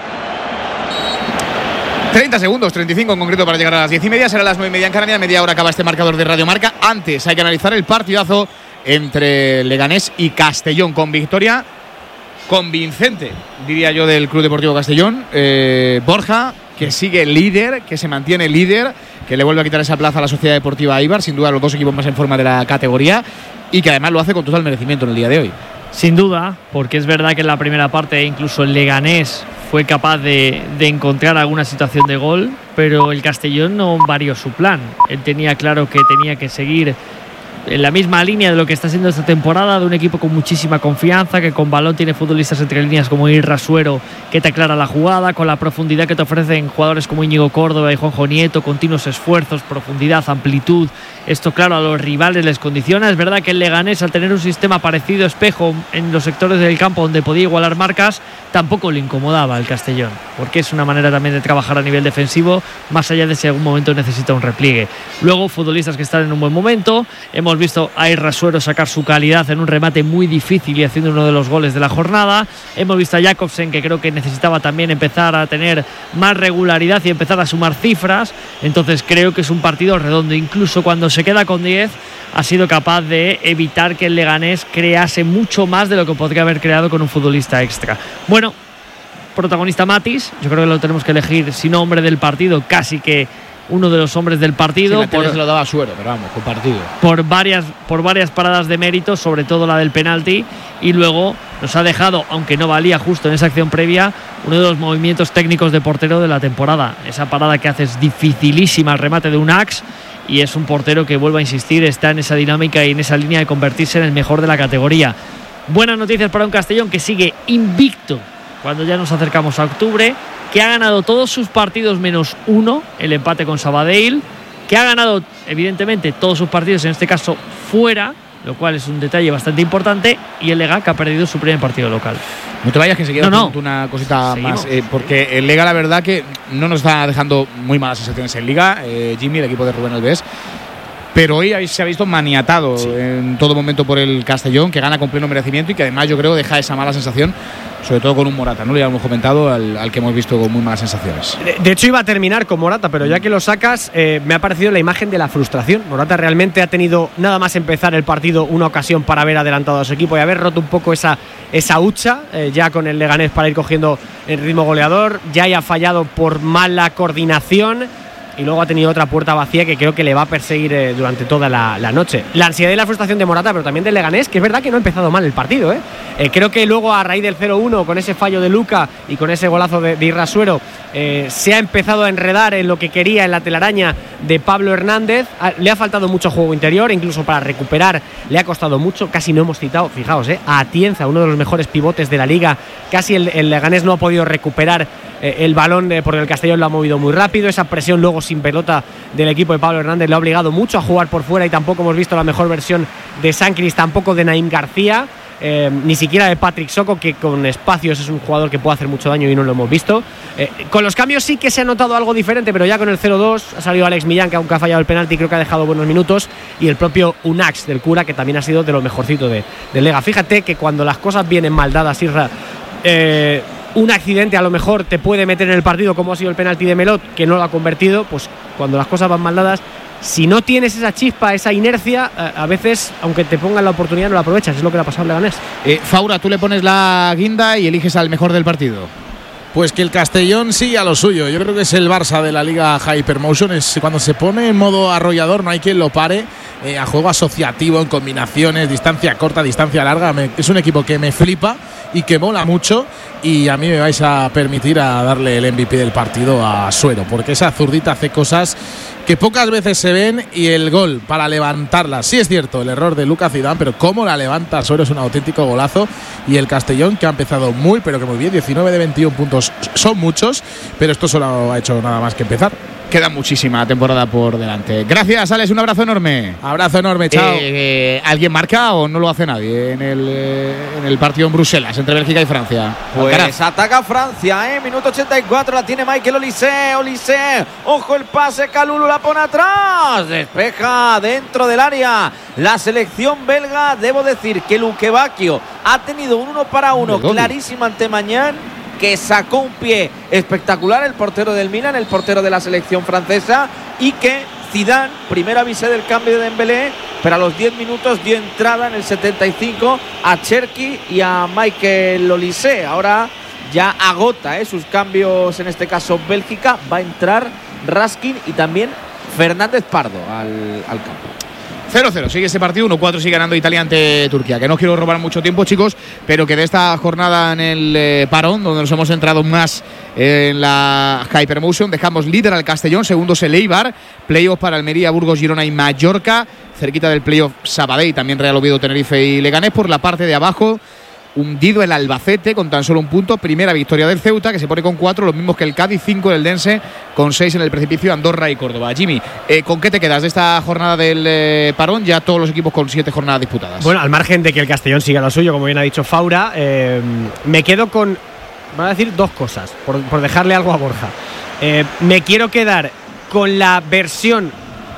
treinta segundos, treinta y cinco en concreto para llegar a las diez y media. Será las nueve y media en Canarias. Media hora acaba este marcador de Radio Marca. Antes hay que analizar el partidazo entre Leganés y Castellón, con victoria convincente, diría yo, del Club Deportivo Castellón. Eh, Borja, que sigue líder, que se mantiene líder, que le vuelve a quitar esa plaza a la Sociedad Deportiva Eibar, sin duda los dos equipos más en forma de la categoría, y que además lo hace con total merecimiento en el día de hoy. Sin duda, porque es verdad que en la primera parte incluso el Leganés fue capaz de, de encontrar alguna situación de gol, pero el Castellón no varió su plan. Él tenía claro que tenía que seguir en la misma línea de lo que está haciendo esta temporada, de un equipo con muchísima confianza, que con balón tiene futbolistas entre líneas como Irra Suero, que te aclara la jugada, con la profundidad que te ofrecen jugadores como Íñigo Córdoba y Juanjo Nieto, continuos esfuerzos, profundidad, amplitud. Esto, claro, a los rivales les condiciona. Es verdad que el Leganés, al tener un sistema parecido, espejo, en los sectores del campo donde podía igualar marcas, tampoco le incomodaba al Castellón, porque es una manera también de trabajar a nivel defensivo, más allá de si en algún momento necesita un repliegue. Luego, futbolistas que están en un buen momento. Hemos visto a Irra Suero sacar su calidad en un remate muy difícil y haciendo uno de los goles de la jornada. Hemos visto a Jakobsen, que creo que necesitaba también empezar a tener más regularidad y empezar a sumar cifras. Entonces creo que es un partido redondo. Incluso cuando se queda con diez, ha sido capaz de evitar que el Leganés crease mucho más de lo que podría haber creado con un futbolista extra. Bueno, protagonista Matis, yo creo que lo tenemos que elegir, si no hombre del partido, casi que uno de los hombres del partido. Sí, por, se lo daba a Suero, pero vamos, compartido. Por varias, por varias paradas de mérito, sobre todo la del penalti, y luego nos ha dejado, aunque no valía justo en esa acción previa, uno de los movimientos técnicos de portero de la temporada. Esa parada que hace es dificilísima, el remate de un Ax, y es un portero que, vuelvo a insistir, está en esa dinámica y en esa línea de convertirse en el mejor de la categoría. Buenas noticias para un Castellón que sigue invicto cuando ya nos acercamos a octubre, que ha ganado todos sus partidos menos uno, el empate con Sabadell, que ha ganado evidentemente todos sus partidos, en este caso fuera, lo cual es un detalle bastante importante, y el Lega, que ha perdido su primer partido local. No te vayas, que enseguida no, no. una cosita Seguimos. más, eh, porque el Lega, la verdad que no nos está dejando muy malas sensaciones en Liga, eh, Jimmy, el equipo de Rubén Alves, pero hoy se ha visto maniatado sí. en todo momento por el Castellón, que gana con pleno merecimiento y que además yo creo deja esa mala sensación, sobre todo con un Morata, ¿no? Le habíamos comentado al, al que hemos visto con muy malas sensaciones. De, de hecho iba a terminar con Morata, pero ya que lo sacas, eh, me ha parecido la imagen de la frustración. Morata realmente ha tenido, nada más empezar el partido, una ocasión para haber adelantado a su equipo y haber roto un poco esa, esa hucha, eh, ya con el Leganés para ir cogiendo el ritmo goleador. Ya haya fallado por mala coordinación y luego ha tenido otra puerta vacía que creo que le va a perseguir eh, durante toda la, la noche. La ansiedad y la frustración de Morata, pero también del Leganés, que es verdad que no ha empezado mal el partido. ¿eh? Eh, creo que luego, a raíz del cero uno, con ese fallo de Luca y con ese golazo de, de Irra Suero, eh, se ha empezado a enredar en lo que quería, en la telaraña de Pablo Hernández. A, le ha faltado mucho juego interior, incluso para recuperar le ha costado mucho. Casi no hemos citado, fijaos, eh, a Atienza, uno de los mejores pivotes de la liga. Casi el, el Leganés no ha podido recuperar eh, el balón eh, porque el Castellón lo ha movido muy rápido. Esa presión luego sin pelota del equipo de Pablo Hernández le ha obligado mucho a jugar por fuera, y tampoco hemos visto la mejor versión de Sancris, tampoco de Naim García, eh, ni siquiera de Patrick Soko, que con espacios es un jugador que puede hacer mucho daño y no lo hemos visto. Eh, con los cambios sí que se ha notado algo diferente, pero ya con el cero dos ha salido Alex Millán, que aunque ha fallado el penalti creo que ha dejado buenos minutos, y el propio Unax del Cura, que también ha sido de lo mejorcito de, de Lega. Fíjate que cuando las cosas vienen mal dadas, Isra, eh, un accidente a lo mejor te puede meter en el partido, como ha sido el penalti de Melot, que no lo ha convertido. Pues cuando las cosas van mal dadas, si no tienes esa chispa, esa inercia, a veces, aunque te pongan la oportunidad, no la aprovechas. Es lo que le ha pasado al Leganés. eh, Faura, tú le pones la guinda y eliges al mejor del partido. Pues que el Castellón sigue a lo suyo. Yo creo que es el Barça de la Liga Hypermotion. Es cuando se pone en modo arrollador, no hay quien lo pare. Eh, a juego asociativo, en combinaciones, distancia corta, distancia larga. Me, es un equipo que me flipa y que mola mucho. Y a mí me vais a permitir a darle el M V P del partido a Suero, porque esa zurdita hace cosas que pocas veces se ven, y el gol para levantarla. Sí es cierto, el error de Lucas Zidane, pero cómo la levanta Suero es un auténtico golazo. Y el Castellón, que ha empezado muy, pero que muy bien, diecinueve de veintiuno puntos son muchos, pero esto solo ha hecho nada más que empezar. Queda muchísima temporada por delante. Gracias, Alex, un abrazo enorme. Abrazo enorme, chao. Eh, eh, ¿Alguien marca o no lo hace nadie en el, eh, en el partido en Bruselas entre Bélgica y Francia? Pues Alcaraz. ataca Francia, ¿eh? Minuto ochenta y cuatro, la tiene Michael Olise. Olise, ojo el pase, Kalulu la pone atrás. Despeja dentro del área la selección belga. Debo decir que Luque Bacchio ha tenido un uno para uno clarísimo ante Mañán, que sacó un pie espectacular, el portero del Milan, el portero de la selección francesa, y que Zidane, primero avisé del cambio de Dembélé, pero a los diez minutos dio entrada en el setenta y cinco a Cherki y a Michael Olise. Ahora ya agota eh, sus cambios, en este caso Bélgica. Va a entrar Raskin y también Fernández Pardo al, al campo. cero cero, sigue ese partido, uno cuatro sigue ganando Italia ante Turquía. Que no quiero robar mucho tiempo, chicos, pero que de esta jornada en el eh, parón, donde nos hemos centrado más eh, en la Hypermotion, dejamos líder al Castellón, segundo es el Eibar, playoff para Almería, Burgos, Girona y Mallorca, cerquita del playoff Sabadell, también Real Oviedo, Tenerife y Leganés. Por la parte de abajo, hundido el Albacete con tan solo un punto, primera victoria del Ceuta, que se pone con cuatro, los mismos que el Cádiz, cinco el Dense, con seis en el precipicio Andorra y Córdoba. Jimmy, eh, ¿con qué te quedas de esta jornada del eh, parón? Ya todos los equipos con siete jornadas disputadas. Bueno, al margen de que el Castellón siga lo suyo, como bien ha dicho Faura, eh, me quedo con, voy a decir dos cosas, por, por dejarle algo a Borja. Eh, me quiero quedar con la versión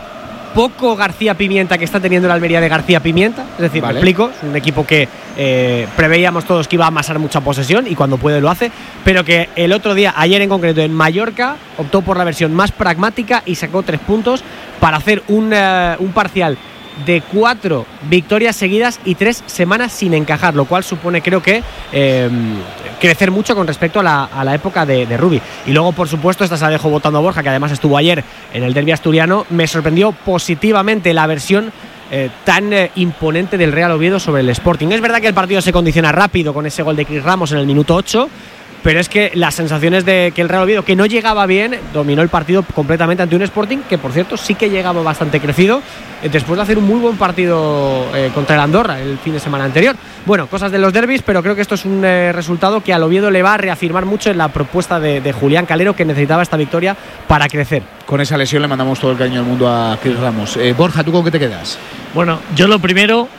poco García Pimienta que está teniendo la Almería de García Pimienta, es decir, vale. Me explico, es un equipo que eh, preveíamos todos que iba a amasar mucha posesión y cuando puede lo hace, pero que el otro día, ayer en concreto en Mallorca, optó por la versión más pragmática y sacó tres puntos para hacer un, uh, un parcial de cuatro victorias seguidas y tres semanas sin encajar, lo cual supone, creo que, eh, crecer mucho con respecto a la, a la época de, de Rubi. Y luego, por supuesto, esta se la dejo votando a Borja, que además estuvo ayer en el derbi asturiano. Me sorprendió positivamente la versión eh, tan eh, imponente del Real Oviedo sobre el Sporting. Es verdad que el partido se condiciona rápido con ese gol de Chris Ramos en el minuto ocho, pero es que las sensaciones de que el Real Oviedo, que no llegaba bien, dominó el partido completamente ante un Sporting que, por cierto, sí que llegaba bastante crecido eh, después de hacer un muy buen partido eh, contra el Andorra el fin de semana anterior. Bueno, cosas de los derbis, pero creo que esto es un eh, resultado que al Oviedo le va a reafirmar mucho en la propuesta de, de Julián Calero, que necesitaba esta victoria para crecer. Con esa lesión le mandamos todo el cariño del mundo a Chris Ramos. Eh, Borja, ¿tú con qué te quedas? Bueno, yo lo primero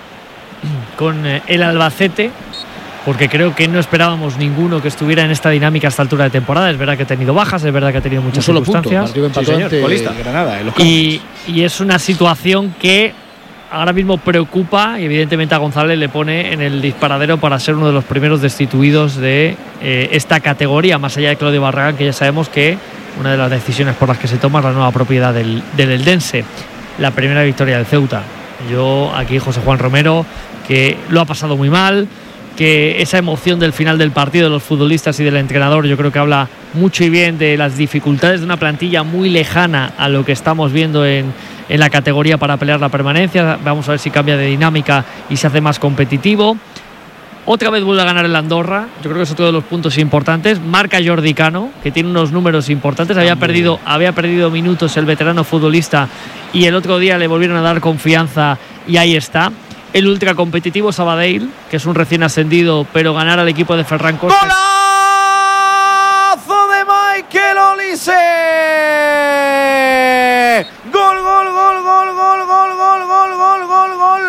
con eh, el Albacete, porque creo que no esperábamos ninguno que estuviera en esta dinámica a esta altura de temporada. Es verdad que ha tenido bajas, es verdad que ha tenido muchas solo circunstancias. Punto, sí, señor, Granada, en los y, y es una situación que ahora mismo preocupa y evidentemente a González le pone en el disparadero para ser uno de los primeros destituidos de eh, esta categoría, más allá de Claudio Barragán, que ya sabemos que una de las decisiones por las que se toma es la nueva propiedad del, del Eldense. La primera victoria del Ceuta. Yo aquí, José Juan Romero, que lo ha pasado muy mal, que esa emoción del final del partido de los futbolistas y del entrenador, yo creo que habla mucho y bien de las dificultades de una plantilla muy lejana a lo que estamos viendo en, en la categoría para pelear la permanencia. Vamos a ver si cambia de dinámica y se hace más competitivo. Otra vez vuelve a ganar el Andorra, yo creo que es otro de los puntos importantes. Marca Jordi Cano, que tiene unos números importantes. Había perdido, había perdido minutos el veterano futbolista y el otro día le volvieron a dar confianza y ahí está. El ultra competitivo Sabadell, que es un recién ascendido, pero ganar al equipo de Ferran Costa. ¡Golazo de Michael Olise! ¡Gol, gol, gol, gol, gol, gol, gol, gol, gol, gol, gol!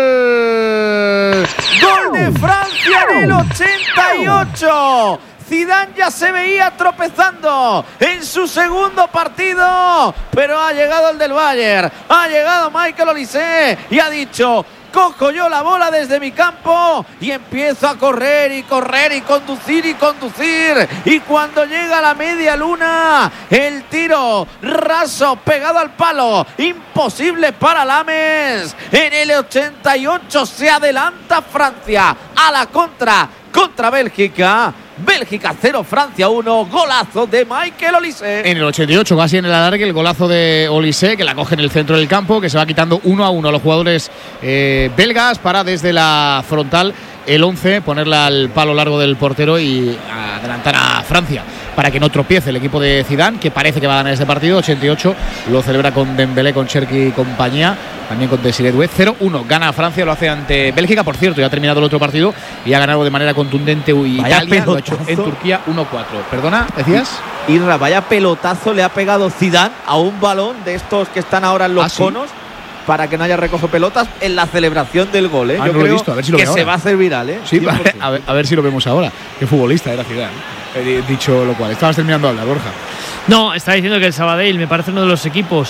¡Gol de Francia en el ochenta y ocho! Zidane ya se veía tropezando en su segundo partido, pero ha llegado el del Bayern, ha llegado Michael Olise y ha dicho: cojo yo la bola desde mi campo y empiezo a correr y correr y conducir y conducir. Y cuando llega a la media luna, el tiro raso pegado al palo, imposible para Lames. En el ochenta y ocho se adelanta Francia a la contra contra Bélgica. Bélgica cero, Francia uno. Golazo de Michael Olise. En el ochenta y ocho, casi en el alargue, el golazo de Olise, que la coge en el centro del campo, que se va quitando uno a uno a los jugadores eh, belgas para desde la frontal el once, ponerla al palo largo del portero y adelantar a Francia para que no tropiece el equipo de Zidane, que parece que va a ganar este partido. ochenta y ocho, lo celebra con Dembélé, con Cherki y compañía, también con Desiré Doué. cero uno, gana Francia, lo hace ante Bélgica. Por cierto, ya ha terminado el otro partido y ha ganado de manera contundente Italia, lo ha hecho en Turquía uno cuatro. Perdona, ¿decías? Irra, vaya pelotazo le ha pegado Zidane a un balón de estos que están ahora en los ¿Ah, sí? conos para que no haya recoge pelotas en la celebración del gol, ¿eh? Ah, Yo no lo he creo visto, a ver si lo que veo se ahora. va a hacer viral, ¿eh? Sí, vale, a, ver, a ver si lo vemos ahora. Qué futbolista era Zidane. He dicho lo cual. Estabas terminando de hablar, Borja. No, estaba diciendo que el Sabadell me parece uno de los equipos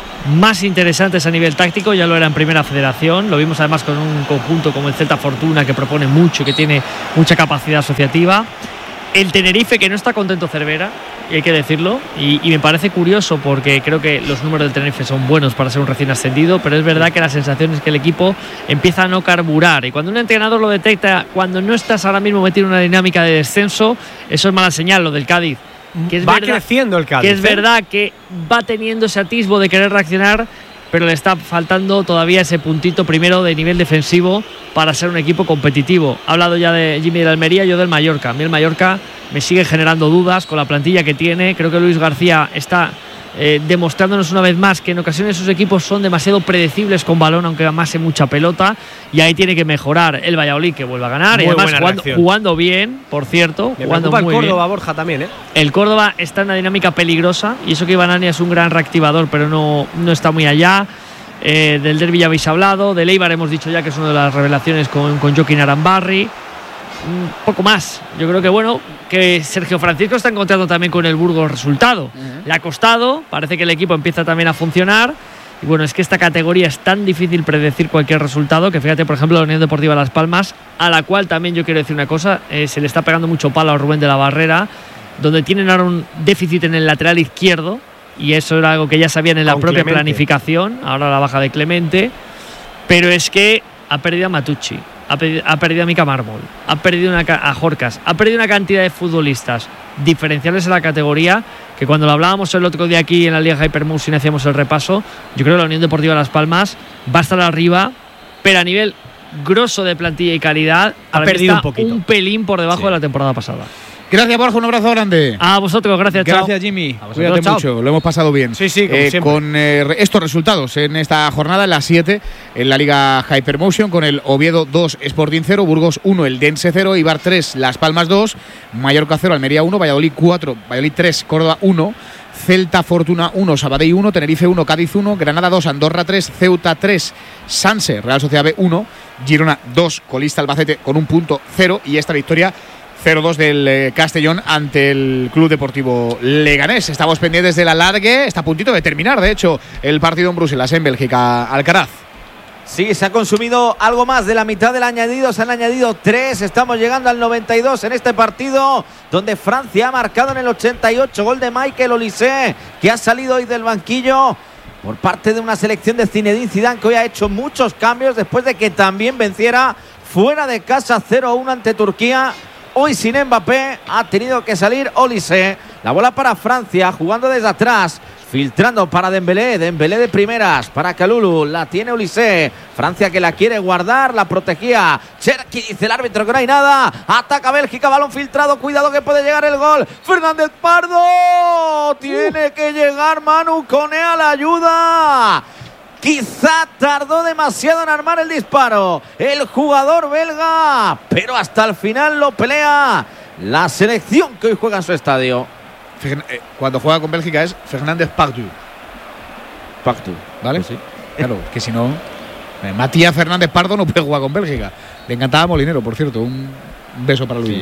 más interesantes a nivel táctico. Ya lo era en Primera Federación. Lo vimos además con un conjunto como el Celta Fortuna, que propone mucho, que tiene mucha capacidad asociativa. El Tenerife, que no está contento Cervera, y hay que decirlo, y, y me parece curioso porque creo que los números del Tenerife son buenos para ser un recién ascendido, pero es verdad que la sensación es que el equipo empieza a no carburar, y cuando un entrenador lo detecta, cuando no estás ahora mismo metido en una dinámica de descenso, eso es mala señal. Lo del Cádiz, que es va verdad, creciendo el Cádiz, que es ¿eh? verdad que va teniendo ese atisbo de querer reaccionar, pero le está faltando todavía ese puntito primero de nivel defensivo para ser un equipo competitivo. Ha hablado ya de Jimmy de la Almería, yo del Mallorca. A mí el Mallorca me sigue generando dudas con la plantilla que tiene. Creo que Luis García está eh, demostrándonos una vez más que en ocasiones sus equipos son demasiado predecibles con balón, aunque amase mucha pelota, y ahí tiene que mejorar el Valladolid, que vuelva a ganar. Muy y además buena jugando, reacción. jugando bien, por cierto. Me jugando preocupa muy el Córdoba, bien. Borja, también, ¿eh? El Córdoba está en una dinámica peligrosa, y eso que Iván es un gran reactivador, pero no, no está muy allá. Eh, del Derbi ya habéis hablado, del Eibar hemos dicho ya que es una de las revelaciones con, con Joaquín Arambarri. Un poco más. Yo creo que bueno, que Sergio Francisco está encontrando también con el Burgos resultado. Uh-huh. Le ha costado, parece que el equipo empieza también a funcionar. Y bueno, es que esta categoría es tan difícil predecir cualquier resultado que fíjate, por ejemplo, la Unión Deportiva Las Palmas, a la cual también yo quiero decir una cosa, eh, se le está pegando mucho palo a Rubén de la Barrera, donde tienen ahora un déficit en el lateral izquierdo, y eso era algo que ya sabían en la Con propia Clemente. planificación, ahora la baja de Clemente, pero es que ha perdido a Matucci, ha perdido, ha perdido a Mica Mármol, ha perdido una, a Jorcas, ha perdido una cantidad de futbolistas diferenciales en la categoría, que cuando lo hablábamos el otro día aquí en la Liga Hypermotion y hacíamos el repaso, yo creo que la Unión Deportiva Las Palmas va a estar arriba, pero a nivel grosso de plantilla y calidad Ha perdido un poquito. un pelín por debajo Sí. de la temporada pasada. Gracias, Borja, un abrazo grande. A vosotros, gracias, chao. Gracias, Jimmy. A vosotros, Cuídate chao. mucho, lo hemos pasado bien. Sí, sí, como Eh, siempre. con eh, re- estos resultados en esta jornada, en las siete, en la Liga Hypermotion, con el Oviedo dos, Sporting cero, Burgos uno, el Dense cero, Eibar tres, Las Palmas dos, Mallorca cero, Almería uno, Valladolid cuatro, Valladolid tres, Córdoba uno, Celta Fortuna uno, Sabadell uno, Tenerife uno, Cádiz uno, Granada dos, Andorra tres, Ceuta tres, Sanse, Real Sociedad B uno, Girona dos, colista Albacete con un punto cero, y esta victoria cero dos del eh, Castellón ante el Club Deportivo Leganés. Estamos pendientes del alargue, está a puntito de terminar, de hecho, el partido en Bruselas, en Bélgica. Alcaraz. Sí, se ha consumido algo más de la mitad del añadido, se han añadido tres, estamos llegando al noventa y dos en este partido, donde Francia ha marcado en el ochenta y ocho, gol de Michael Olise, que ha salido hoy del banquillo por parte de una selección de Zinedine Zidane, que hoy ha hecho muchos cambios después de que también venciera fuera de casa cero uno ante Turquía. Hoy sin Mbappé ha tenido que salir Olise. La bola para Francia, jugando desde atrás, filtrando para Dembélé, Dembélé de primeras para Kalulu, la tiene Olise. Francia que la quiere guardar, la protegía Cherki, dice el árbitro que no hay nada. Ataca Bélgica, balón filtrado, cuidado que puede llegar el gol. Fernández Pardo, tiene que llegar Manu Koné a la ayuda. Quizá tardó demasiado en armar el disparo el jugador belga, pero hasta el final lo pelea la selección que hoy juega en su estadio. Fern- eh, Cuando juega con Bélgica es Fernández Pardo. Pacto, ¿Vale? pues sí. Claro, que si no. eh, Matías Fernández Pardo no puede jugar con Bélgica. Le encantaba Molinero, por cierto. Un, un beso para Luigi. Sí.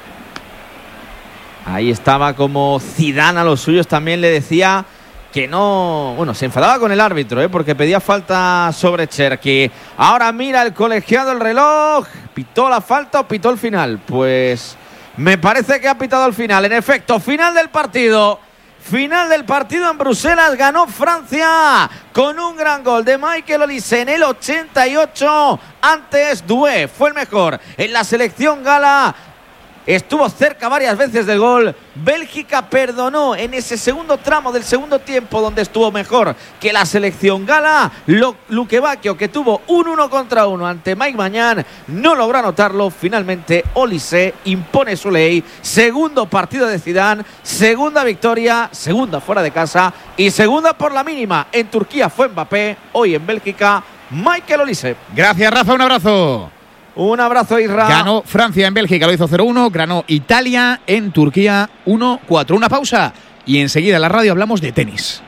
Ahí estaba como Zidane a los suyos también le decía que no, bueno, se enfadaba con el árbitro, ¿eh? Porque pedía falta sobre Cherki. Ahora mira el colegiado el reloj, pitó la falta o pitó el final. Pues me parece que ha pitado el final. En efecto, final del partido. Final del partido en Bruselas, ganó Francia con un gran gol de Michael Olise en el ochenta y ocho. Antes Doué fue el mejor en la selección gala. estuvo cerca varias veces del gol. Bélgica perdonó en ese segundo tramo del segundo tiempo, donde estuvo mejor que la selección gala. Luque Bacchio, que tuvo un uno contra uno ante Mike Maignan, no logró anotarlo. Finalmente Olise impone su ley. Segundo partido de Zidane, segunda victoria, segunda fuera de casa y segunda por la mínima. En Turquía fue Mbappé, hoy en Bélgica Michael Olise. Gracias, Rafa, un abrazo. Un abrazo, Isra. Ganó Francia en Bélgica, lo hizo cero uno. Ganó Italia en Turquía uno cuatro. Una pausa y enseguida en la radio hablamos de tenis.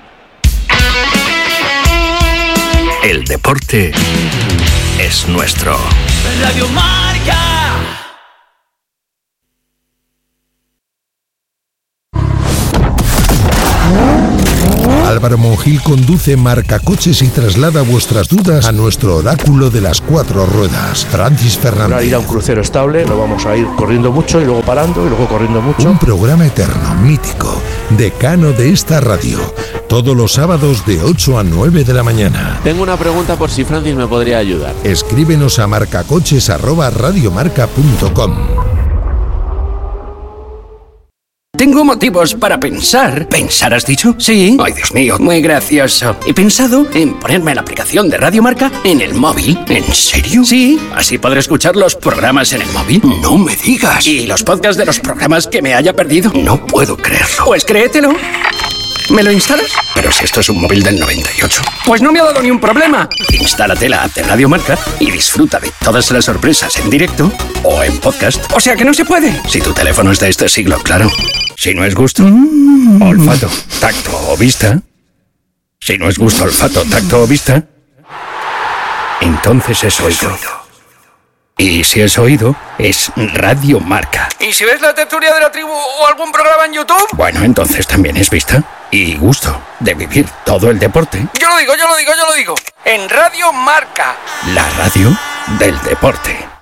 El deporte es nuestro. Radio Marca. Álvaro Monjil conduce Marcacoches y traslada vuestras dudas a nuestro oráculo de las cuatro ruedas, Francis Fernández. Para ir a un crucero estable, no vamos a ir corriendo mucho y luego parando y luego corriendo mucho. Un programa eterno, mítico, decano de esta radio, todos los sábados de ocho a nueve de la mañana. Tengo una pregunta por si Francis me podría ayudar. Escríbenos a marcacoches arroba radiomarca punto com. Tengo motivos para pensar. ¿Pensar has dicho? Sí. Ay, Dios mío, muy gracioso. He pensado en ponerme la aplicación de Radio Marca en el móvil. ¿En serio? Sí. Así podré escuchar los programas en el móvil. No me digas. ¿Y los podcasts de los programas que me haya perdido? No puedo creerlo. Pues créetelo. ¿Me lo instalas? Pero si esto es un móvil del noventa y ocho. Pues no me ha dado ni un problema. Instálate la app de Radio Marca y disfruta de todas las sorpresas en directo o en podcast. O sea que no se puede. Si tu teléfono es de este siglo, claro. Si no es gusto, mm. olfato, tacto o vista. Si no es gusto, olfato, tacto o vista, entonces es oído. Y si es oído, es Radio Marca. ¿Y si ves la tertulia de la tribu o algún programa en YouTube? Bueno, entonces también es vista y gusto de vivir todo el deporte. Yo lo digo, yo lo digo, yo lo digo. En Radio Marca. La radio del deporte.